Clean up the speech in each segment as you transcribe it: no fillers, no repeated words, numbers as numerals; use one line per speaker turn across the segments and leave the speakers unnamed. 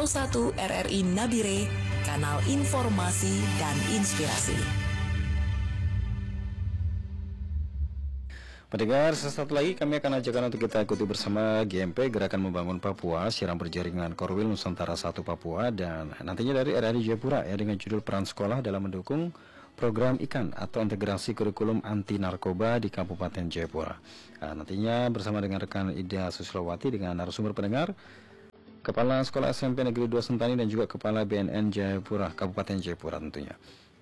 101 RRI Nabire, kanal informasi dan inspirasi.
Pendengar, sesaat lagi kami akan ajakkan untuk kita ikuti bersama GMP Gerakan Membangun Papua, siaran berjaringan Korwil Nusantara 1 Papua, dan nantinya dari RRI Jayapura ya, dengan judul peran sekolah dalam mendukung program IKAN atau integrasi kurikulum anti narkoba di Kabupaten Jayapura. Nantinya bersama dengan rekan Ida Susilowati dengan narasumber pendengar, Kepala Sekolah SMP Negeri 2 Sentani dan juga Kepala BNN Jayapura, Kabupaten Jayapura tentunya.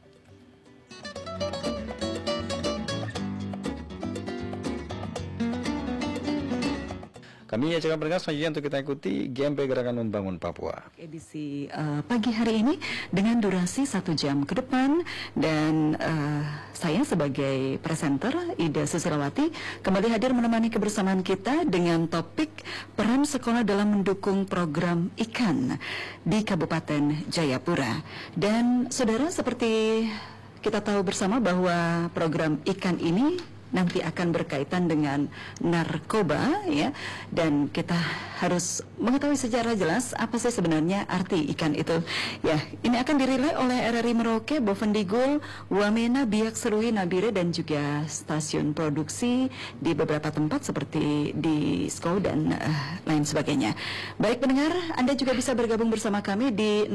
Kami akan bergerak selanjutnya untuk kita ikuti GMP Gerakan Membangun Papua.
Edisi pagi hari ini dengan durasi 1 jam ke depan, dan saya sebagai presenter Ida Susilowati kembali hadir menemani kebersamaan kita dengan topik peran sekolah dalam mendukung program IKAN di Kabupaten Jayapura. Dan saudara, seperti kita tahu bersama bahwa program IKAN ini nanti akan berkaitan dengan narkoba ya, dan kita harus mengetahui secara jelas apa sih sebenarnya arti IKAN itu ya. Ini akan dirilai oleh RRI Merauke, Bovendigul, Wamena, Biak Serui, Nabire, dan juga stasiun produksi di beberapa tempat seperti di Sko dan lain sebagainya. Baik pendengar, Anda juga bisa bergabung bersama kami di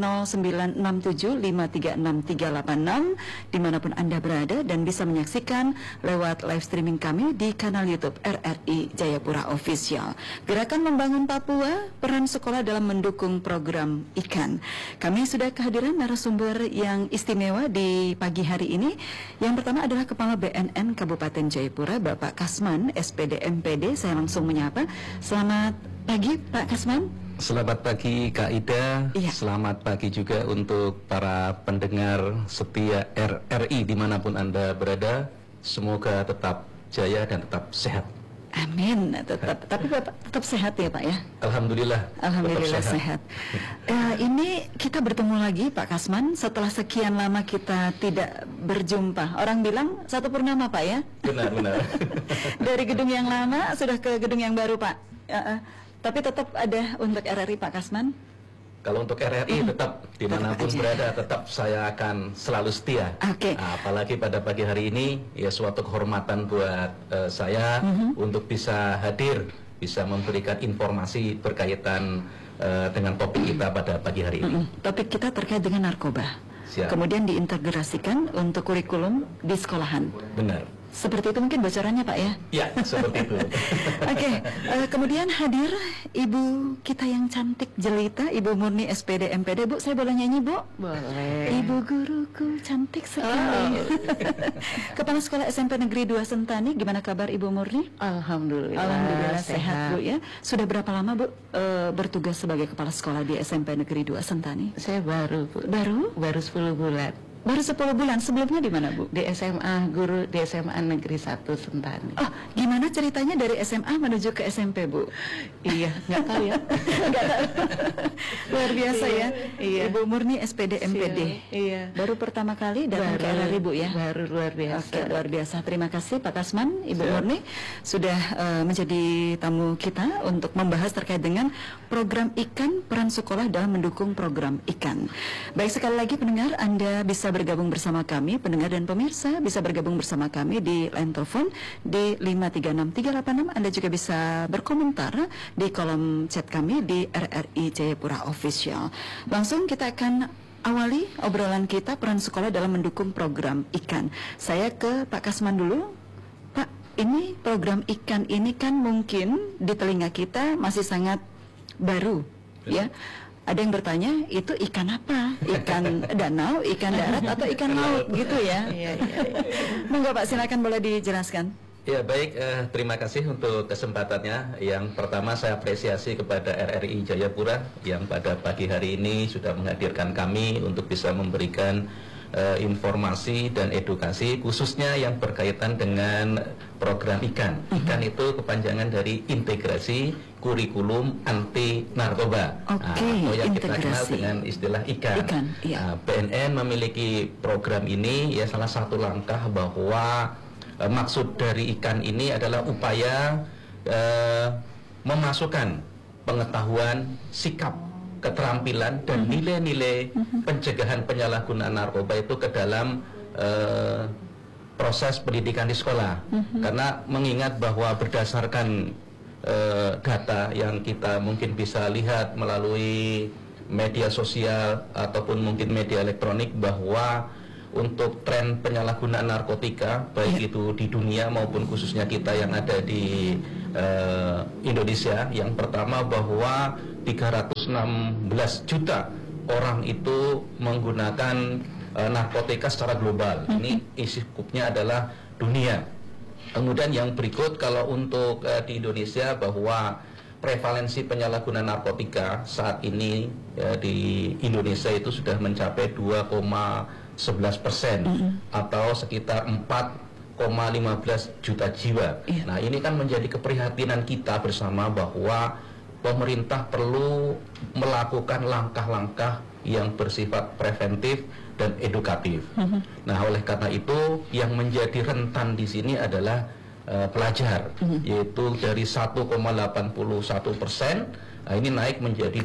0967536386 dimanapun Anda berada, dan bisa menyaksikan lewat live streaming kami di kanal YouTube RRI Jayapura Official. Gerakan Membangun Papua, peran sekolah dalam mendukung program IKAN. Kami sudah kehadiran narasumber yang istimewa di pagi hari ini. Yang pertama adalah Kepala BNN Kabupaten Jayapura, Bapak Kasman, SPD MPD. Saya langsung menyapa. Selamat pagi Pak Kasman.
Selamat pagi Kak Ida.
Iya.
Selamat pagi juga untuk para pendengar setia RRI dimanapun Anda berada. Semoga tetap jaya dan tetap sehat.
Amin. Tapi Bapak tetap sehat ya Pak ya?
Alhamdulillah.
Alhamdulillah sehat. Ini kita bertemu lagi Pak Kasman setelah sekian lama kita tidak berjumpa. Orang bilang satu purnama Pak ya?
Benar.
Dari gedung yang lama sudah ke gedung yang baru Pak. Tapi tetap ada untuk RRI Pak Kasman?
Kalau untuk RRI tetap dimanapun berada, tetap saya akan selalu setia.
Oke.
Nah, apalagi pada pagi hari ini ya suatu kehormatan buat saya untuk bisa hadir, bisa memberikan informasi berkaitan dengan topik kita pada pagi hari ini.
Topik kita terkait dengan narkoba.
Siap.
Kemudian diintegrasikan untuk kurikulum di sekolahan.
Benar.
Seperti itu mungkin bocorannya Pak ya?
Ya, seperti itu.
Oke, kemudian hadir Ibu kita yang cantik jelita, Ibu Murni SPD MPD. Bu, saya boleh nyanyi Bu?
Boleh.
Ibu guruku cantik sekali. Kepala Sekolah SMP Negeri 2 Sentani, gimana kabar Ibu Murni?
Alhamdulillah
sehat Bu ya. Sudah berapa lama Bu bertugas sebagai Kepala Sekolah di SMP Negeri 2 Sentani?
Saya baru Bu.
Baru
10 bulan.
Baru 10 bulan. Sebelumnya di mana Bu?
Di SMA, guru di SMA Negeri 1 Sentani.
Oh, gimana ceritanya dari SMA menuju ke SMP Bu?
Iya, nggak tahu ya.
Nggak tahu. Luar biasa ya.
Iya.
Ibu Murni SPD MPD.
Iya.
Baru pertama kali datang ke RRI Bu ya?
Baru luar biasa.
Oke, luar biasa. Terima kasih Pak Kasman, Ibu Murni sudah menjadi tamu kita untuk membahas terkait dengan program IKAN, peran sekolah dalam mendukung program IKAN. Baik, sekali lagi pendengar, Anda bisa bergabung bersama kami, pendengar dan pemirsa bisa bergabung bersama kami di line telepon di 536386. Anda juga bisa berkomentar di kolom chat kami di RRI Jayapura Official. Langsung kita akan awali obrolan kita, peran sekolah dalam mendukung program IKAN. Saya ke Pak Kasman dulu. Pak, ini program IKAN ini kan mungkin di telinga kita masih sangat baru ya. Ada yang bertanya, itu ikan apa? Ikan danau, ikan darat, atau ikan laut gitu ya?
Iya.
Monggo Pak, silakan boleh dijelaskan.
Ya baik, terima kasih untuk kesempatannya. Yang pertama saya apresiasi kepada RRI Jayapura yang pada pagi hari ini sudah menghadirkan kami untuk bisa memberikan informasi dan edukasi khususnya yang berkaitan dengan program IKAN. IKAN itu kepanjangan dari integrasi kurikulum anti narkoba. Atau yang kita kenal dengan istilah IKAN.
Iya.
BNN memiliki program ini ya salah satu langkah bahwa maksud dari IKAN ini adalah upaya memasukkan pengetahuan sikap keterampilan dan nilai-nilai pencegahan penyalahgunaan narkoba itu ke dalam proses pendidikan di sekolah. Karena mengingat bahwa berdasarkan data yang kita mungkin bisa lihat melalui media sosial ataupun mungkin media elektronik, bahwa untuk tren penyalahgunaan narkotika baik itu di dunia maupun khususnya kita yang ada di Indonesia, yang pertama bahwa 316 juta orang itu menggunakan narkotika secara global. Ini isi skupnya adalah dunia. Kemudian yang berikut, kalau untuk di Indonesia, bahwa prevalensi penyalahgunaan narkotika saat ini di Indonesia itu sudah mencapai 2,11% atau sekitar 4,15 juta jiwa. Nah, ini kan menjadi keprihatinan kita bersama bahwa pemerintah perlu melakukan langkah-langkah yang bersifat preventif dan edukatif. Nah, oleh karena itu yang menjadi rentan di sini adalah pelajar, yaitu dari 1,81%, ini naik menjadi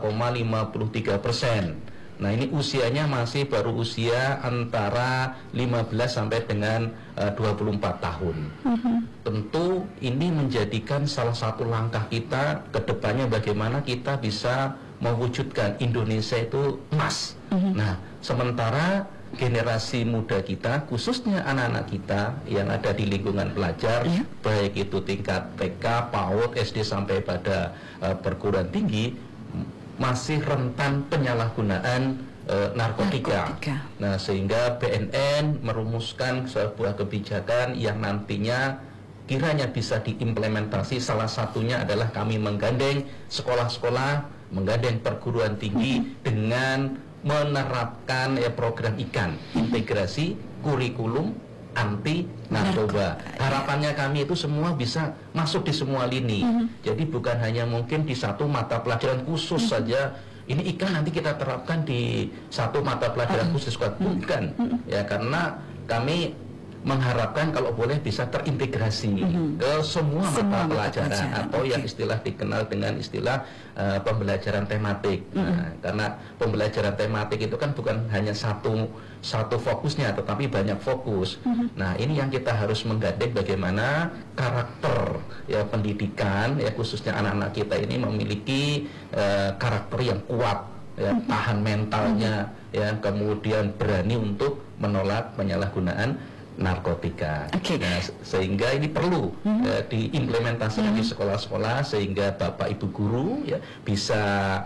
2,53%. Nah, ini usianya masih baru usia antara 15 sampai dengan 24 tahun. Tentu ini menjadikan salah satu langkah kita ke depannya bagaimana kita bisa mewujudkan Indonesia itu emas. Nah, sementara generasi muda kita, khususnya anak-anak kita yang ada di lingkungan pelajar, baik itu tingkat TK, PAUD, SD sampai pada perguruan tinggi, masih rentan penyalahgunaan narkotika. Nah, sehingga BNN merumuskan sebuah kebijakan yang nantinya kiranya bisa diimplementasi. Salah satunya adalah kami menggandeng sekolah-sekolah, menggandeng perguruan tinggi dengan menerapkan program IKAN, integrasi kurikulum anti narkoba. Harapannya kami itu semua bisa masuk di semua lini. Jadi bukan hanya mungkin di satu mata pelajaran khusus saja. Ini IKAN nanti kita terapkan di satu mata pelajaran khusus, bukan. Ya, karena kami mengharapkan kalau boleh bisa terintegrasi ke semua mata pelajaran atau yang istilah dikenal dengan istilah pembelajaran tematik. Nah, karena pembelajaran tematik itu kan bukan hanya satu fokusnya, tetapi banyak fokus. Nah, ini yang kita harus menggandeng bagaimana karakter pendidikan khususnya anak-anak kita ini memiliki karakter yang kuat, tahan mentalnya, kemudian berani untuk menolak penyalahgunaan narkotika. Nah, sehingga ini perlu diimplementasikan di sekolah-sekolah sehingga Bapak Ibu guru bisa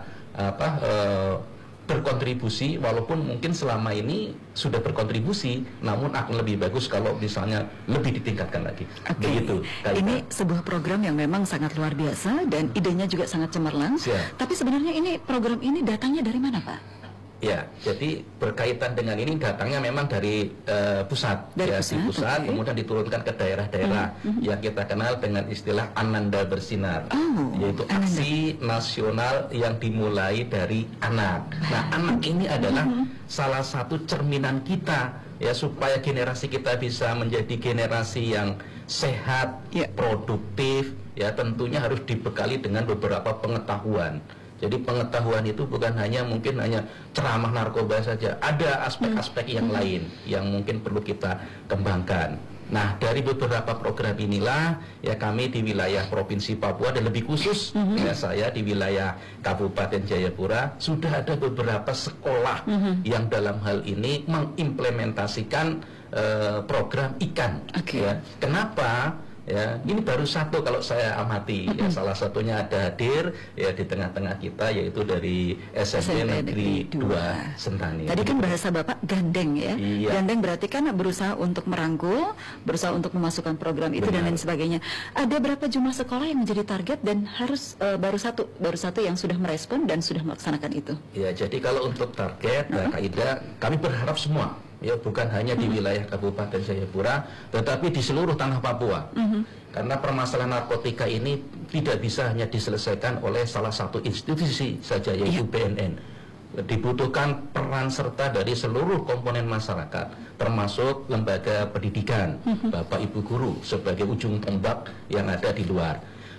berkontribusi, walaupun mungkin selama ini sudah berkontribusi, namun akan lebih bagus kalau misalnya lebih ditingkatkan lagi. Begitu.
Ini sebuah program yang memang sangat luar biasa dan idenya juga sangat cemerlang. Tapi sebenarnya ini program ini datangnya dari mana, Pak?
Ya, jadi berkaitan dengan ini datangnya memang dari pusat, di pusat, kemudian diturunkan ke daerah-daerah yang kita kenal dengan istilah Ananda Bersinar, yaitu aksi nasional yang dimulai dari anak. Nah, anak ini adalah salah satu cerminan kita supaya generasi kita bisa menjadi generasi yang sehat, produktif, tentunya harus dibekali dengan beberapa pengetahuan. Jadi pengetahuan itu bukan hanya mungkin hanya ceramah narkoba saja, ada aspek-aspek yang lain yang mungkin perlu kita kembangkan. Nah, dari beberapa program inilah kami di wilayah Provinsi Papua dan lebih khusus saya di wilayah Kabupaten Jayapura sudah ada beberapa sekolah yang dalam hal ini mengimplementasikan program IKAN. Kenapa? Ini baru satu kalau saya amati, salah satunya ada hadir di tengah-tengah kita, yaitu dari SMP Negeri 2 Sentani.
Tadi kan bahasa Bapak gandeng Gandeng berarti kan berusaha untuk merangkul, berusaha untuk memasukkan program itu dan lain sebagainya. Ada berapa jumlah sekolah yang menjadi target dan harus baru satu yang sudah merespon dan sudah melaksanakan itu?
Ya, jadi kalau untuk target, Kak Ida, kami berharap semua. Bukan hanya di wilayah Kabupaten Jayapura, tetapi di seluruh tanah Papua. Karena permasalahan narkotika ini tidak bisa hanya diselesaikan oleh salah satu institusi saja, yaitu BNN. Dibutuhkan peran serta dari seluruh komponen masyarakat, termasuk lembaga pendidikan, Bapak Ibu guru sebagai ujung tombak yang ada di luar.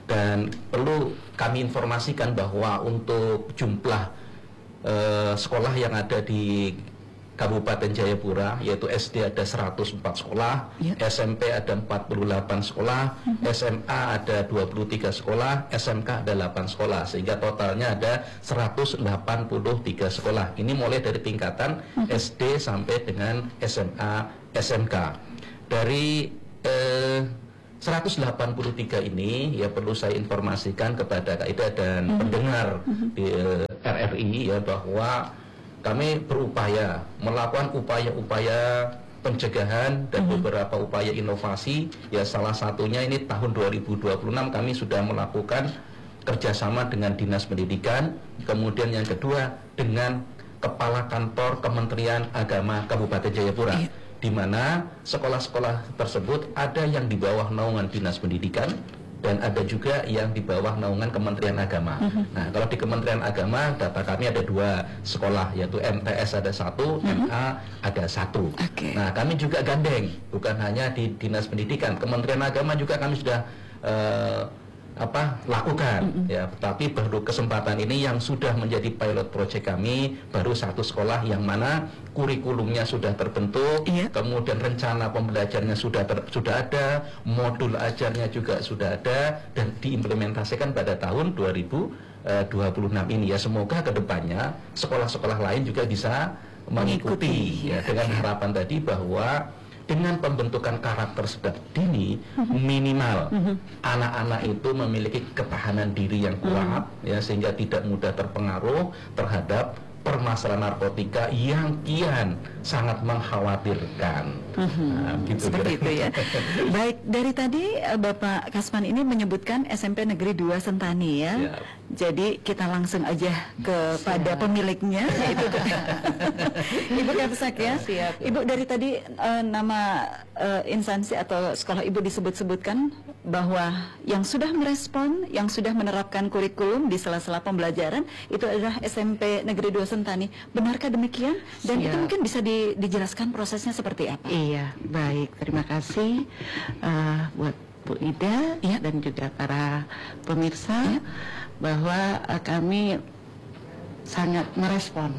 Dan perlu kami informasikan bahwa untuk jumlah sekolah yang ada di Kabupaten Jayapura, yaitu SD ada 104 sekolah, SMP ada 48 sekolah, SMA ada 23 sekolah, SMK ada 8 sekolah, sehingga totalnya ada 183 sekolah. Ini mulai dari tingkatan SD sampai dengan SMA, SMK. Dari 183 ini ya perlu saya informasikan kepada Kak dan pendengar di RRI ya, bahwa kami berupaya melakukan upaya-upaya pencegahan dan beberapa upaya inovasi. Ya, salah satunya ini tahun 2026 kami sudah melakukan kerjasama dengan Dinas Pendidikan. Kemudian yang kedua dengan Kepala Kantor Kementerian Agama Kabupaten Jayapura, di mana sekolah-sekolah tersebut ada yang di bawah naungan Dinas Pendidikan dan ada juga yang di bawah naungan Kementerian Agama. Nah, kalau di Kementerian Agama data kami ada 2 sekolah, yaitu MTS ada 1, MA ada 1. Nah, kami juga gandeng, bukan hanya di Dinas Pendidikan, Kementerian Agama juga kami sudah lakukan ya, tapi baru kesempatan ini yang sudah menjadi pilot project kami baru 1 sekolah yang mana kurikulumnya sudah terbentuk, kemudian rencana pembelajarannya sudah ada, modul ajarnya juga sudah ada dan diimplementasikan pada tahun 2026 ini ya. Semoga kedepannya sekolah-sekolah lain juga bisa mengikuti ya, dengan harapan tadi bahwa dengan pembentukan karakter sejak dini, minimal anak-anak itu memiliki ketahanan diri yang kuat ya, sehingga tidak mudah terpengaruh terhadap permasalahan narkotika yang kian sangat mengkhawatirkan. Nah, gitu
seperti itu ya. Baik, dari tadi Bapak Kasman ini menyebutkan SMP Negeri 2 Sentani ya. Jadi kita langsung aja kepada pemiliknya, yaitu Ibu Kapsak ya. Ibu, dari tadi nama instansi atau sekolah Ibu disebut-sebutkan bahwa yang sudah merespon, yang sudah menerapkan kurikulum di sela-sela pembelajaran itu adalah SMP Negeri 2 Sentani. Benarkah demikian? Dan itu mungkin bisa dijelaskan prosesnya seperti apa?
Iya, baik. Terima kasih buat Bu Ida dan juga para pemirsa bahwa kami sangat merespon.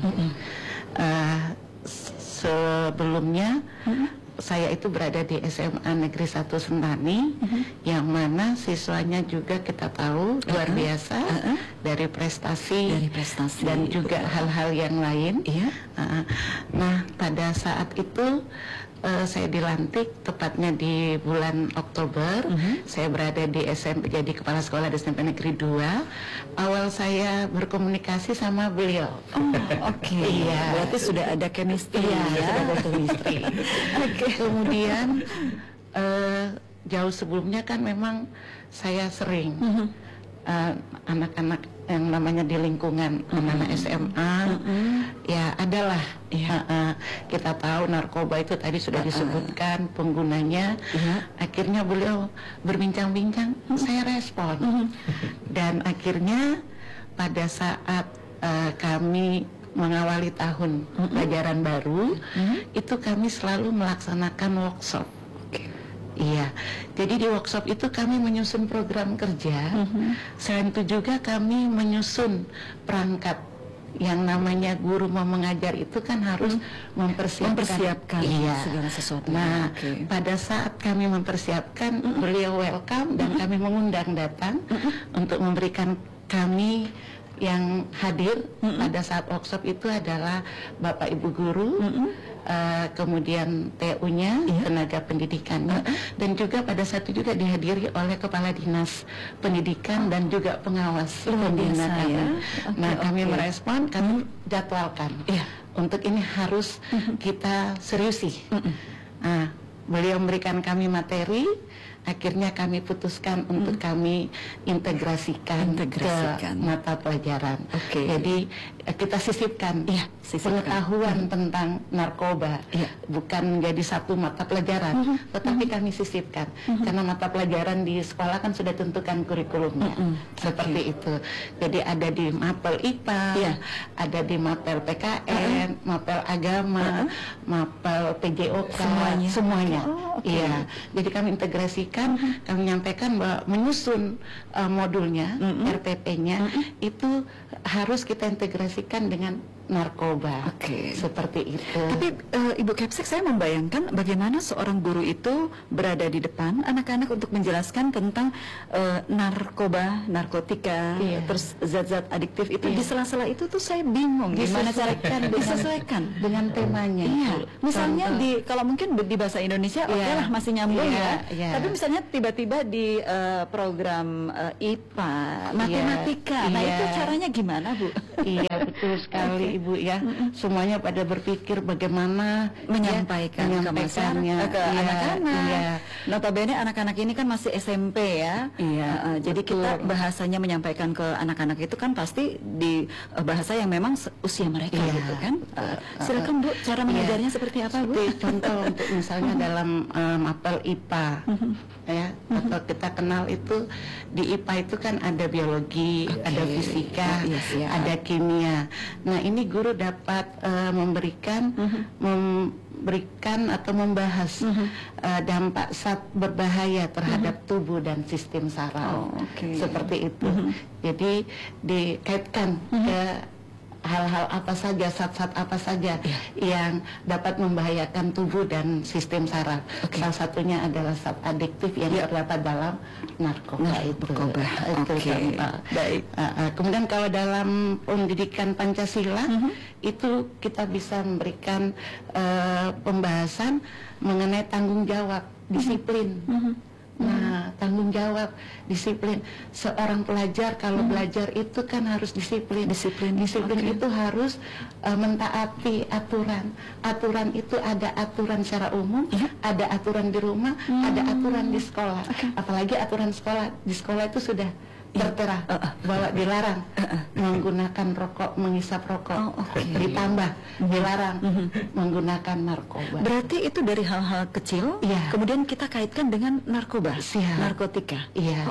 Sebelumnya saya itu berada di SMA Negeri 1 Sentani, yang mana siswanya juga kita tahu luar biasa dari prestasi dan juga hal-hal yang lain. Nah, pada saat itu saya dilantik tepatnya di bulan Oktober. Saya berada di SMP, jadi kepala sekolah di SMP Negeri 2. Awal saya berkomunikasi sama beliau.
Berarti sudah ada chemistry.
Sudah ada chemistry. Kemudian jauh sebelumnya kan memang saya sering anak-anak yang namanya di lingkungan anak-anak SMA ya adalah kita tahu narkoba itu tadi sudah disebutkan penggunanya. Akhirnya beliau berbincang-bincang, saya respon dan akhirnya pada saat kami mengawali tahun pelajaran baru itu kami selalu melaksanakan workshop. Iya, jadi di workshop itu kami menyusun program kerja. Selain itu juga kami menyusun perangkat. Yang namanya guru mau mengajar itu kan harus mempersiapkan
segala sesuatu.
Nah, pada saat kami mempersiapkan, beliau welcome dan kami mengundang datang untuk memberikan kami yang hadir pada saat workshop itu adalah Bapak Ibu guru, kemudian TU-nya, tenaga pendidikannya, dan juga pada saat itu juga dihadiri oleh Kepala Dinas Pendidikan dan juga pengawas pembina kami. Nah, kami merespon, kami jadwalkan untuk ini harus kita seriusi. Nah, beliau memberikan kami materi. Akhirnya kami putuskan untuk kami integrasikan ke mata pelajaran. Jadi kita sisipkan pengetahuan tentang narkoba, bukan menjadi satu mata pelajaran, tetapi kami sisipkan karena mata pelajaran di sekolah kan sudah tentukan kurikulumnya seperti itu. Jadi ada di mapel IPA, ada di mapel PKN, mapel agama, mapel PJOK, semuanya. Jadi kami integrasikan memberikan, kami menyampaikan bahwa menyusun modulnya, RPP-nya itu harus kita integrasikan dengan narkoba. Seperti itu.
Tapi Ibu Kepsek, saya membayangkan bagaimana seorang guru itu berada di depan anak-anak untuk menjelaskan tentang narkoba, narkotika, terus zat-zat adiktif itu di sela-sela itu tuh saya bingung gimana cara disesuaikan
dengan temanya.
Misalnya kalau mungkin di bahasa Indonesia oke lah masih nyambung tapi misalnya tiba-tiba di program IPA, matematika, nah itu caranya gimana, Bu?
Iya, betul sekali Ibu ya. Semuanya pada berpikir bagaimana
menyampaikan ke anak-anak. Notabene anak-anak ini kan masih SMP ya. Jadi kita bahasanya menyampaikan ke anak-anak itu kan pasti di bahasa yang memang usia mereka gitu kan. Silakan Bu, cara mengajarnya seperti apa, Bu?
Contoh untuk misalnya dalam mapel IPA ya, atau kita kenal itu di IPA itu kan ada biologi, ada fisika, ada kimia. Nah, ini guru dapat memberikan atau membahas dampak zat berbahaya terhadap tubuh dan sistem saraf. Seperti itu. Jadi dikaitkan ke hal-hal apa saja, zat-zat apa saja yang dapat membahayakan tubuh dan sistem saraf. Salah satunya adalah zat adiktif yang terdapat dalam narkoba itu. Baik. Kemudian kalau dalam pendidikan Pancasila itu kita bisa memberikan pembahasan mengenai tanggung jawab, disiplin. Nah, tanggung jawab, disiplin. Seorang pelajar kalau belajar itu kan harus disiplin. Disiplin itu harus mentaati aturan. Aturan itu ada aturan secara umum, ada aturan di rumah, ada aturan di sekolah. Apalagi aturan sekolah, di sekolah itu sudah tertera bahwa dilarang menggunakan rokok, menghisap rokok, ditambah dilarang menggunakan narkoba.
Berarti itu dari hal-hal kecil, kemudian kita kaitkan dengan narkoba, narkotika.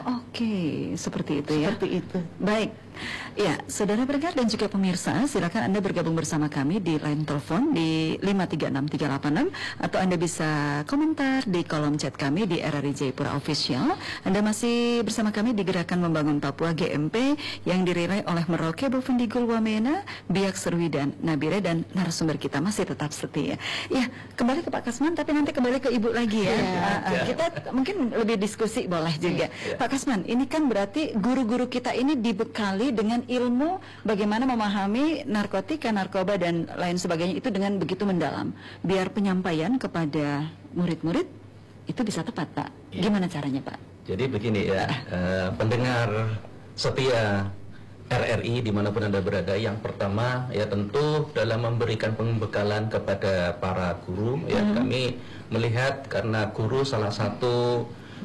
Seperti itu ya.
Seperti itu.
Baik. Ya, saudara pendengar dan juga pemirsa, silakan Anda bergabung bersama kami di line telepon di 536386 atau Anda bisa komentar di kolom chat kami di RRI Jayapura Official. Anda masih bersama kami di Gerakan Membangun Papua GMP yang dirilai oleh Merauke Bovendigul Wamena, Biak Serwi dan Nabire, dan narasumber kita masih tetap setia. Ya, kembali ke Pak Kasman, tapi nanti kembali ke Ibu lagi ya. Kita mungkin lebih diskusi boleh juga. Pak Kasman, ini kan berarti guru-guru kita ini dibekali dengan ilmu bagaimana memahami narkotika, narkoba dan lain sebagainya itu dengan begitu mendalam, biar penyampaian kepada murid-murid itu bisa tepat, Pak. Gimana caranya, Pak?
Jadi begini ya, pendengar setia RRI dimanapun Anda berada, yang pertama ya tentu dalam memberikan pembekalan kepada para guru ya, kami melihat karena guru salah satu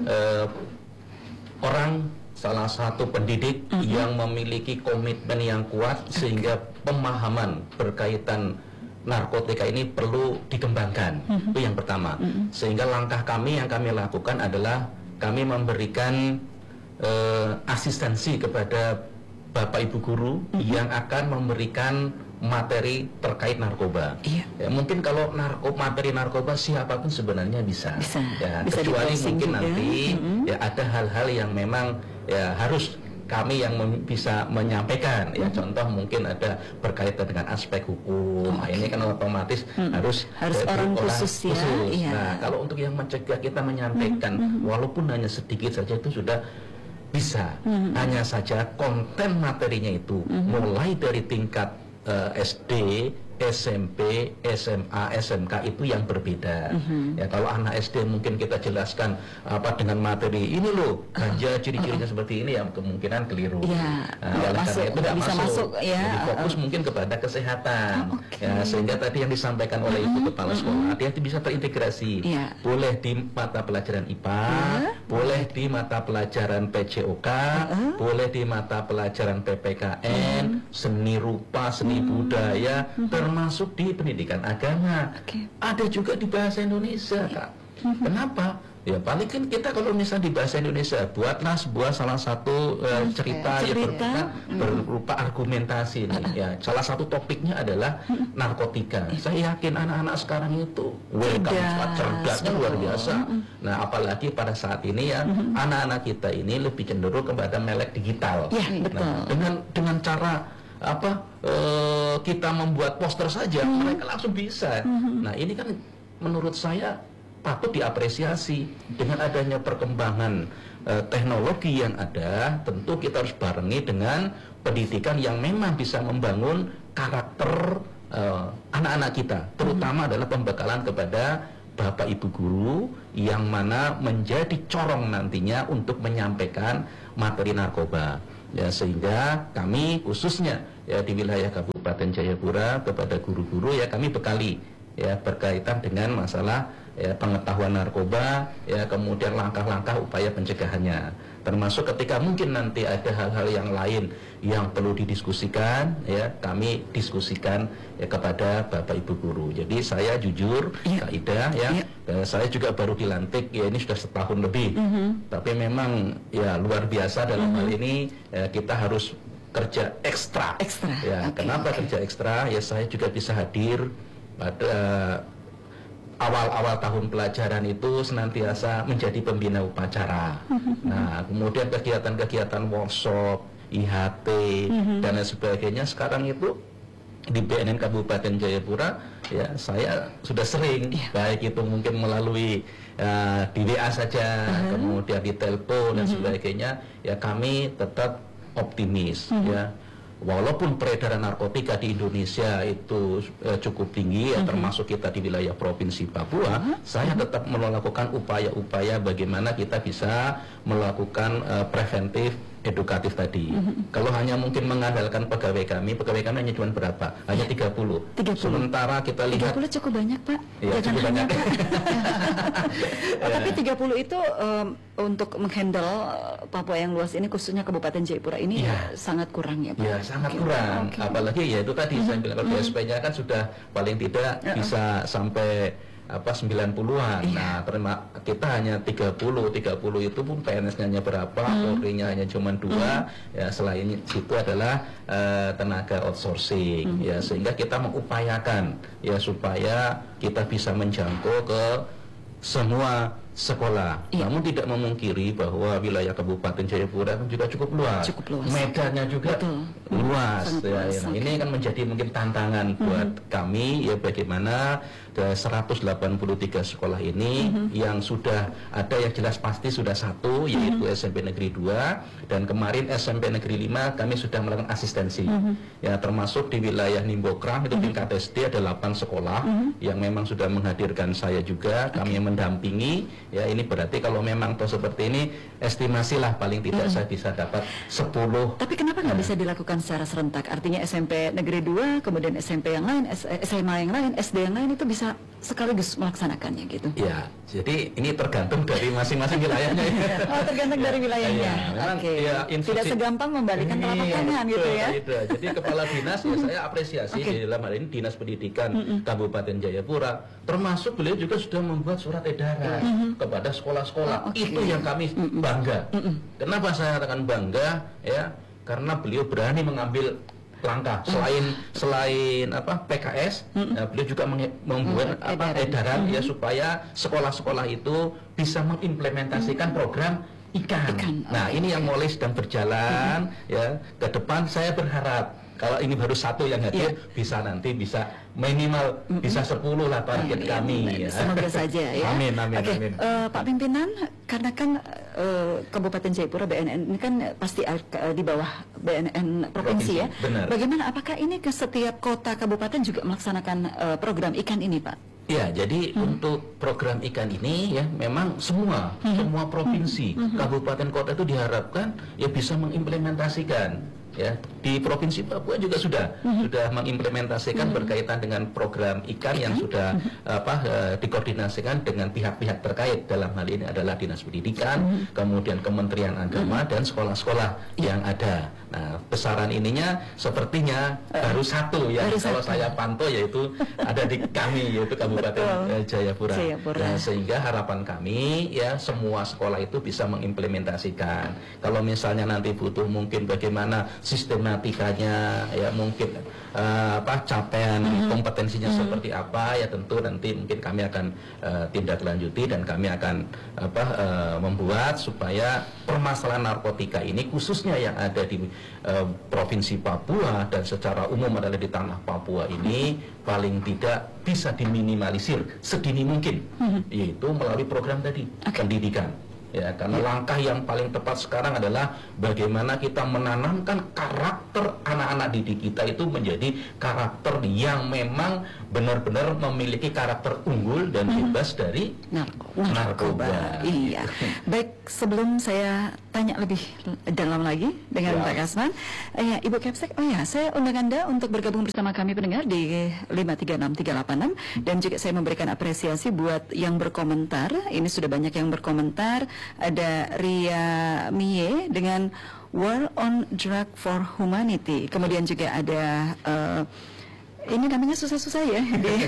salah satu pendidik yang memiliki komitmen yang kuat sehingga pemahaman berkaitan narkotika ini perlu dikembangkan. Itu yang pertama. Sehingga langkah kami yang kami lakukan adalah kami memberikan asistensi kepada Bapak Ibu guru yang akan memberikan materi terkait narkoba. Ya, mungkin kalau materi narkoba siapapun sebenarnya bisa ya, kecuali mungkin nanti ya ada hal-hal yang memang ya harus kami yang bisa menyampaikan ya, contoh mungkin ada berkaitan dengan aspek hukum. Nah, ini kan otomatis harus
orang khusus ya.
Nah, kalau untuk yang mencegah kita menyampaikan walaupun hanya sedikit saja itu sudah bisa. Hanya saja konten materinya itu mulai dari tingkat SD, SMP, SMA, SMK itu yang berbeda. Ya, kalau anak SD mungkin kita jelaskan apa dengan materi ini loh, ganja ciri-cirinya seperti ini, ya kemungkinan keliru. Oleh karena itu tidak masuk. Jadi fokus mungkin kepada kesehatan. Ya, sehingga tadi yang disampaikan oleh Ibu Kepala Sekolah, dia bisa terintegrasi. Boleh di mata pelajaran IPA, boleh di mata pelajaran PJOK, boleh di mata pelajaran PPKN, seni rupa, seni budaya, termasuk di pendidikan agama. Ada juga di bahasa Indonesia, Kak. Kenapa? Ya paling kan kita kalau misalnya di bahasa Indonesia buatlah sebuah salah satu cerita yang berupa argumentasi nih. Ya salah satu topiknya adalah narkotika. Saya yakin anak-anak sekarang itu welcome, cerdasnya luar biasa. Nah apalagi pada saat ini ya anak-anak kita ini lebih cenderung kepada melek digital.
Ya, betul.
Nah, dengan cara kita membuat poster saja mereka langsung bisa. Nah ini kan menurut saya patut diapresiasi. Dengan adanya perkembangan teknologi yang ada, tentu kita harus barengi dengan pendidikan yang memang bisa membangun karakter anak-anak kita, terutama adalah pembekalan kepada Bapak Ibu guru yang mana menjadi corong nantinya untuk menyampaikan materi narkoba. Ya, sehingga kami khususnya ya di wilayah Kabupaten Jayapura kepada guru-guru ya kami bekali ya berkaitan dengan masalah ya pengetahuan narkoba, ya kemudian langkah-langkah upaya pencegahannya, termasuk ketika mungkin nanti ada hal-hal yang lain yang perlu didiskusikan, ya kami diskusikan ya kepada Bapak Ibu guru. Jadi saya jujur, Kak Ida ya, saya juga baru dilantik ya ini sudah setahun lebih, tapi memang ya luar biasa dalam hal ini ya, kita harus kerja ekstra. Ya, kenapa kerja ekstra? Ya saya juga bisa hadir pada awal-awal tahun pelajaran itu senantiasa menjadi pembina upacara. Nah, kemudian kegiatan-kegiatan workshop, IHT, dan lain sebagainya sekarang itu di BNN Kabupaten Jayapura ya saya sudah sering, baik itu mungkin melalui di WA saja, kemudian di telepon dan sebagainya, ya kami tetap optimis ya. Walaupun peredaran narkotika di Indonesia itu cukup tinggi ya, termasuk kita di wilayah Provinsi Papua, saya tetap melakukan upaya-upaya bagaimana kita bisa melakukan preventif edukatif tadi. Kalau hanya mungkin mengandalkan pegawai kami hanya cuma berapa? Hanya 30. Sementara kita lihat
30 cukup banyak, Pak.
Ya, cukup banyak.
Tapi 30 itu untuk menghandle Papua yang luas ini, khususnya Kabupaten Jayapura ini sangat kurang ya, Pak.
Ya, sangat kurang. Apalagi ya itu tadi saya bilang kalau DSP-nya kan sudah paling tidak bisa sampai 90-an. Nah, terima kita hanya 30 itu pun PNS-nya hanya berapa, Polri-nya hanya cuma 2. Ya, selain itu adalah tenaga outsourcing. Ya, sehingga kita mengupayakan ya supaya kita bisa menjangkau ke semua sekolah. Namun tidak memungkiri bahwa wilayah Kabupaten Jayapura juga cukup luas. Medannya juga luas. Ya, ini kan menjadi mungkin tantangan buat kami ya bagaimana 183 sekolah ini yang sudah ada yang jelas pasti sudah satu yaitu SMP Negeri 2 dan kemarin SMP Negeri 5 kami sudah melakukan asistensi. Ya termasuk di wilayah Nimbokrang itu tingkat SD ada 8 sekolah yang memang sudah menghadirkan saya juga, kami yang mendampingi. Ya ini berarti kalau memang seperti ini estimasilah paling tidak saya bisa dapat 10.
Tapi kenapa nggak bisa dilakukan secara serentak? Artinya SMP Negeri 2, kemudian SMP yang lain, SMA yang lain, SD yang lain itu bisa sekaligus melaksanakannya gitu? Ya,
jadi ini tergantung dari masing-masing wilayahnya.
Oh, tergantung dari wilayahnya. Ya, tidak segampang membalikan telapak tangan gitu ya.
Jadi kepala dinas ya saya apresiasi di dalam hal ini Dinas Pendidikan Kabupaten Jayapura, termasuk beliau juga sudah membuat surat edaran kepada sekolah-sekolah. Itu yang kami bangga. Kenapa saya katakan bangga? Ya, karena beliau berani mengambil langkah selain PKS, beliau juga membuat edaran ya supaya sekolah-sekolah itu bisa mengimplementasikan program ikan. Nah, ini yang mulai sedang berjalan ya. Ke depan saya berharap kalau ini baru satu yang hadir bisa nanti bisa minimal bisa 10 lah target kami ya.
Semoga saja ya.
Amin.
Pak Pimpinan, karena kan Kabupaten Jayapura BNN ini kan pasti di bawah BNN provinsi ya.
Benar.
Bagaimana, apakah ini ke setiap kota kabupaten juga melaksanakan program ikan ini, Pak?
Ya, jadi untuk program ikan ini ya memang semua provinsi, kabupaten kota itu diharapkan ya bisa mengimplementasikan. ya di Provinsi Papua juga sudah mengimplementasikan berkaitan dengan program ikan yang sudah dikoordinasikan dengan pihak-pihak terkait. Dalam hal ini adalah Dinas Pendidikan, kemudian Kementerian Agama dan sekolah-sekolah yang ada. Nah, besaran ininya sepertinya baru satu ya. Kalau saya pantau yaitu ada di kami, yaitu Kabupaten Jayapura. Nah, sehingga harapan kami ya semua sekolah itu bisa mengimplementasikan. Kalau misalnya nanti butuh mungkin bagaimana sistematikanya, ya mungkin capaian kompetensinya seperti apa, ya tentu nanti mungkin kami akan tindak lanjuti dan kami akan membuat supaya permasalahan narkotika ini khususnya yang ada di Provinsi Papua dan secara umum adalah di tanah Papua ini paling tidak bisa diminimalisir sedini mungkin, yaitu melalui program tadi pendidikan. Ya, karena langkah yang paling tepat sekarang adalah bagaimana kita menanamkan karakter anak-anak didik kita itu menjadi karakter yang memang benar-benar memiliki karakter unggul dan bebas dari narkoba.
Iya. Baik, sebelum saya tanya lebih dalam lagi dengan Pak Kasman, ya Ibu Kepsek, saya undang Anda untuk bergabung bersama kami pendengar di 536386 dan juga saya memberikan apresiasi buat yang berkomentar. Ini sudah banyak yang berkomentar. Ada Ria Mie dengan War on Drug for Humanity. Kemudian juga ada ini namanya susah-susah ya.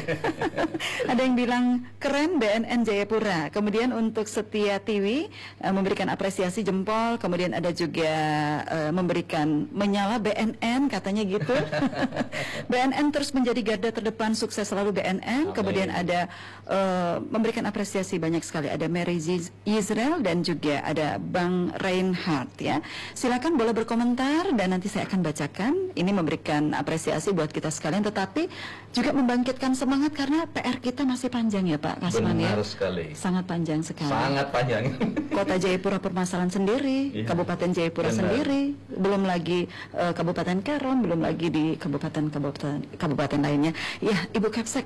Ada yang bilang keren BNN Jayapura. Kemudian untuk Setia Tiwi memberikan apresiasi jempol. Kemudian ada juga memberikan menyala BNN katanya gitu. BNN terus menjadi garda terdepan, sukses selalu BNN. Kemudian ada memberikan apresiasi banyak sekali. Ada Mary Israel dan juga ada Bang Reinhardt ya. Silakan boleh berkomentar dan nanti saya akan bacakan. Ini memberikan apresiasi buat kita sekalian, tapi juga membangkitkan semangat karena PR kita masih panjang ya Pak Kasman.
Benar
ya.
sekali.
Sangat panjang sekali.
Sangat panjang.
Kota Jayapura permasalahan sendiri, Kabupaten Jayapura sendiri, belum lagi Kabupaten Karon, belum lagi di kabupaten lainnya. Ya, Ibu Kepsek,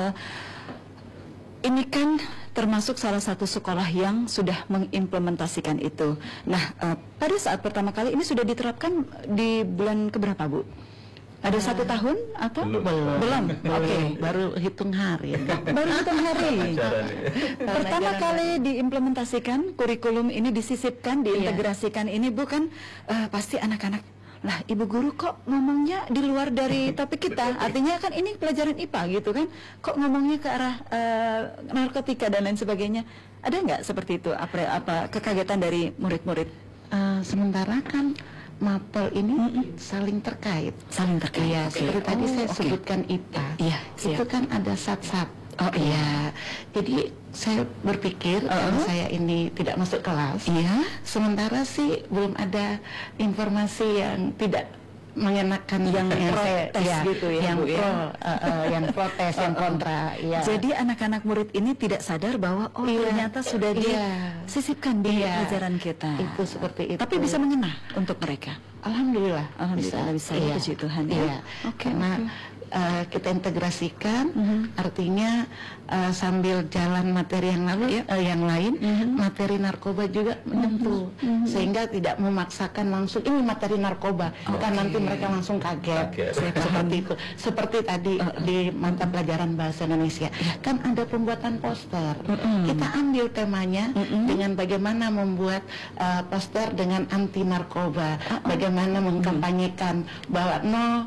ini kan termasuk salah satu sekolah yang sudah mengimplementasikan itu. Nah, pada saat pertama kali ini sudah diterapkan di bulan keberapa Bu? Ada 1 tahun atau belum? Oke.
Baru hitung hari.
Baru hitung hari. Pertama kali diimplementasikan kurikulum ini, disisipkan, diintegrasikan ini bukan pasti anak-anak lah ibu guru kok ngomongnya di luar dari topik kita, artinya kan ini pelajaran IPA gitu kan, kok ngomongnya ke arah narkotika dan lain sebagainya. Ada nggak seperti itu apa kekagetan dari murid-murid?
Sementara kan mapel ini saling terkait. Iya, seperti tadi saya sebutkan IPA. Iya, itu kan ada sat-sat. Oh iya. Jadi saya berpikir karena saya ini tidak masuk kelas. Iya. Sementara sih belum ada informasi yang tidak mengenakan yang protes gitu ya, yang pro, yang protes, yang kontra. Ya.
Jadi anak-anak murid ini tidak sadar bahwa ternyata sudah disisipkan di pelajaran kita.
Itu seperti itu.
Tapi bisa mengena untuk mereka.
Alhamdulillah.
Bisa. Ya, puji Tuhan ya.
Iya. Karena kita integrasikan, artinya sambil jalan materi yang lain, materi narkoba juga menyentuh, sehingga tidak memaksakan langsung ini materi narkoba, kan nanti mereka langsung kaget. Seperti itu. Seperti tadi di mata pelajaran bahasa Indonesia, kan ada pembuatan poster. Kita ambil temanya dengan bagaimana membuat poster dengan anti narkoba, bagaimana mengkampanyekan bahwa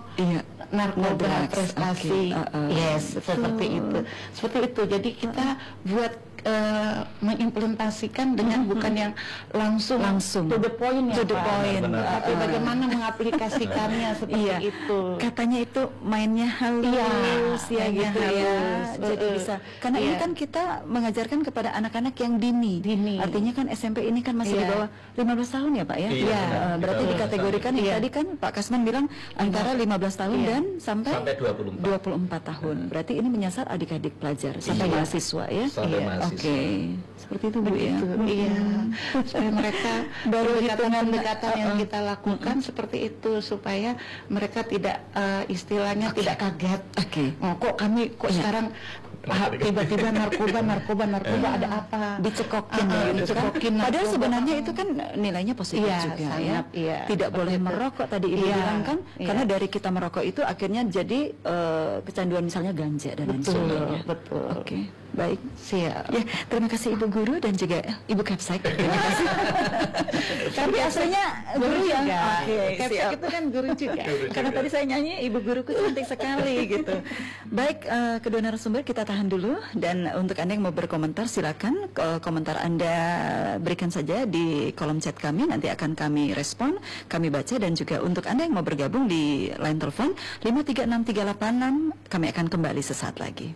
narkoba prestasi, seperti itu. Jadi kita buat mengimplementasikan dengan bukan yang langsung to the point, tapi bagaimana mengaplikasikannya seperti itu.
Katanya itu mainnya halus gitu ya. Jadi bisa. Karena ini kan kita mengajarkan kepada anak-anak yang dini. Artinya kan SMP ini kan masih di bawah 15 tahun ya Pak ya. Iya. Berarti dikategorikan tadi kan Pak Kasman bilang antara 15 tahun dan sampai 24 tahun. Berarti ini menyasar adik-adik pelajar sampai mahasiswa ya. Oke, seperti itu Bu ya.
Iya, supaya mereka pendekatan yang kita lakukan seperti itu, supaya mereka tidak istilahnya tidak kaget. Kok kami sekarang tiba-tiba narkoba ada apa?
Dicekokin gitu
dicekokin
kan. Padahal
narkoba.
sebenarnya itu kan nilainya positif
Iya,
juga
sangat,
ya.
iya.
Tidak boleh merokok tadi Ibu
Iya,
bilang kan,
iya.
karena dari kita merokok itu akhirnya jadi kecanduan misalnya ganja dan lain sebagainya.
Betul.
Oke, baik.
Siap.
Ya, terima kasih Ibu Guru dan juga Ibu Capsek. Terima kasih. Tapi aslinya guru yang oke,
Capsek
siap.
itu kan guru juga.
Karena tadi saya nyanyi Ibu Guruku cantik sekali gitu. Baik, kedua narasumber kita tahan dulu, dan untuk Anda yang mau berkomentar silakan komentar Anda berikan saja di kolom chat kami, nanti akan kami respon, kami baca, dan juga untuk Anda yang mau bergabung di line telepon 536386, kami akan kembali sesaat lagi.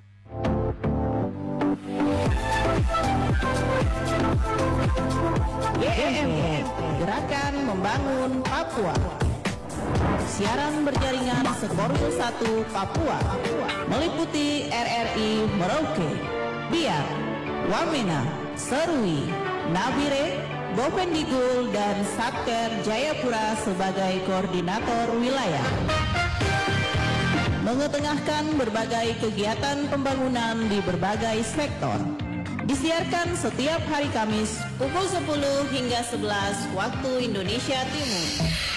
GMM, Gerakan Membangun Papua. Siaran berjaringan Sekorwil 1 Papua, meliputi RRI Merauke, Biak, Wamena, Serui, Nabire, Bovendigul, dan Satker Jayapura sebagai koordinator wilayah. Mengetengahkan berbagai kegiatan pembangunan di berbagai sektor. Disiarkan setiap hari Kamis pukul 10 hingga 11 waktu Indonesia Timur.